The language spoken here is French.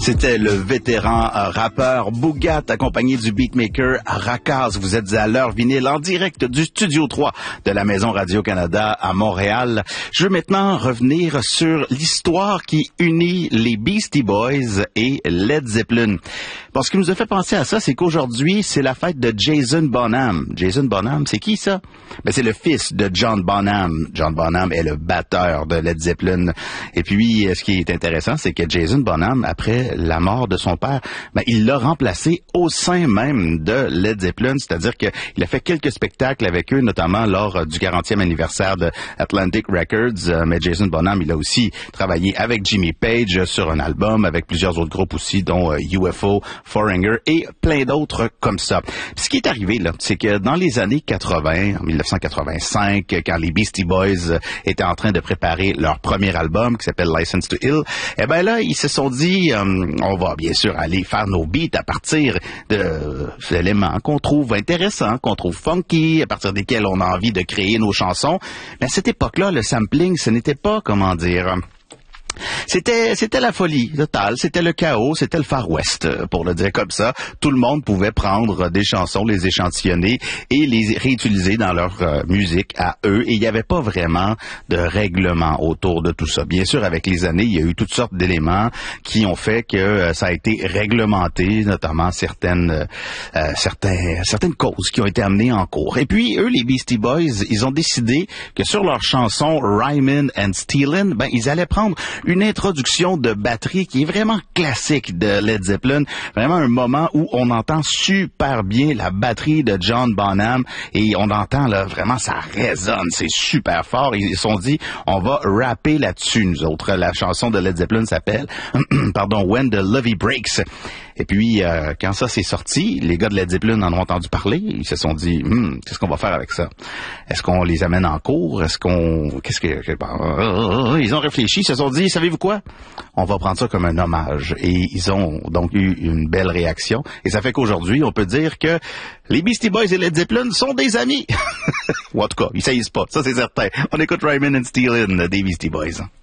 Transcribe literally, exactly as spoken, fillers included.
C'était le vétéran euh, rappeur Boogat accompagné du beatmaker Rakaz. Vous êtes à l'heure vinyle en direct du Studio trois de la Maison Radio-Canada à Montréal. Je veux maintenant revenir sur l'histoire qui unit les Beastie Boys et Led Zeppelin. Parce que ce qui nous a fait penser à ça, c'est qu'aujourd'hui, c'est la fête de Jason Bonham. Jason Bonham, c'est qui ça? Ben, c'est le fils de John Bonham. John Bonham est le batteur de Led Zeppelin. Et puis, ce qui est intéressant, c'est que Jason Bonham, après la mort de son père, ben, il l'a remplacé au sein même de Led Zeppelin, c'est-à-dire qu'il a fait quelques spectacles avec eux, notamment lors du quarantième anniversaire de Atlantic Records, mais Jason Bonham, il a aussi travaillé avec Jimmy Page sur un album, avec plusieurs autres groupes aussi, dont U F O, Foreigner et plein d'autres comme ça. Puis ce qui est arrivé, là, c'est que dans les années quatre-vingts, en dix-neuf cent quatre-vingt-cinq, quand les Beastie Boys étaient en train de préparer leur premier album, qui s'appelle License to Ill, eh ben là, ils se sont dit, euh, on va bien sûr aller faire nos beats à partir de d'éléments qu'on trouve intéressants, qu'on trouve funky, à partir desquels on a envie de créer nos chansons. Mais à cette époque-là, le sampling, ce n'était pas, comment dire... C'était c'était la folie totale, c'était le chaos, c'était le Far West, pour le dire comme ça. Tout le monde pouvait prendre des chansons, les échantillonner et les réutiliser dans leur euh, musique à eux. Et il n'y avait pas vraiment de règlement autour de tout ça. Bien sûr, avec les années, il y a eu toutes sortes d'éléments qui ont fait que euh, ça a été réglementé, notamment certaines euh, certains, certaines causes qui ont été amenées en cours. Et puis, eux, les Beastie Boys, ils ont décidé que sur leur chanson Rhymin' and Stealin', ben, ils allaient prendre une introduction de batterie qui est vraiment classique de Led Zeppelin. Vraiment un moment où on entend super bien la batterie de John Bonham et on entend là, vraiment ça résonne, c'est super fort. Ils se sont dit, on va rapper là-dessus, nous autres. La chanson de Led Zeppelin s'appelle pardon, When the Levee Breaks. Et puis, euh, quand ça s'est sorti, les gars de Led Zeppelin en ont entendu parler. Ils se sont dit, hm, qu'est-ce qu'on va faire avec ça? Est-ce qu'on les amène en cours? Est-ce qu'on... Qu'est-ce que... Ils ont réfléchi, ils se sont dit, savez-vous quoi? On va prendre ça comme un hommage. Et ils ont donc eu une belle réaction. Et ça fait qu'aujourd'hui, on peut dire que les Beastie Boys et Led Zeppelin sont des amis. Ou en tout cas, ils saillissent pas. Ça, c'est certain. On écoute Rhymin' and Stealin' des Beastie Boys.